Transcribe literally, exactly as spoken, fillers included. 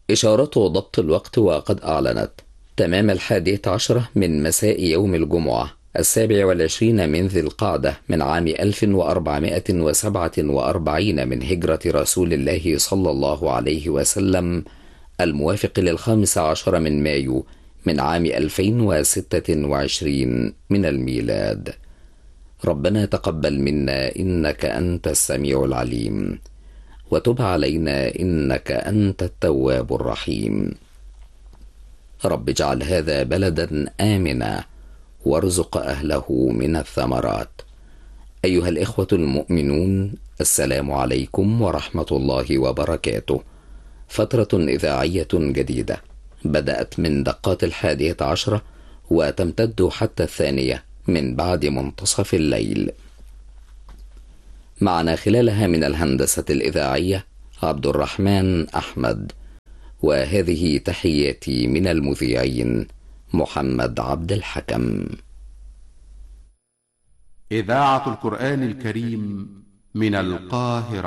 إشارة ضبط الوقت وقد أعلنت تمام الحادية عشرة من مساء يوم الجمعة السابع والعشرين من ذي القعدة من عام ألف وأربعمائة وسبعة وأربعين من هجرة رسول الله صلى الله عليه وسلم، الموافق للخامس عشر من مايو من عام ألفين وستة وعشرين من الميلاد. ربنا تقبل منا إنك أنت السميع العليم، وتب علينا إنك أنت التواب الرحيم. رب اجعل هذا بلدا آمنا وارزق أهله من الثمرات. أيها الإخوة المؤمنون، السلام عليكم ورحمة الله وبركاته. فترة إذاعية جديدة بدأت من دقات الحادية عشرة وتمتد حتى الثانية من بعد منتصف الليل. معنا خلالها من الهندسة الإذاعية عبد الرحمن أحمد، وهذه تحياتي من المذيعين محمد عبد الحكم. إذاعة القرآن الكريم من القاهرة.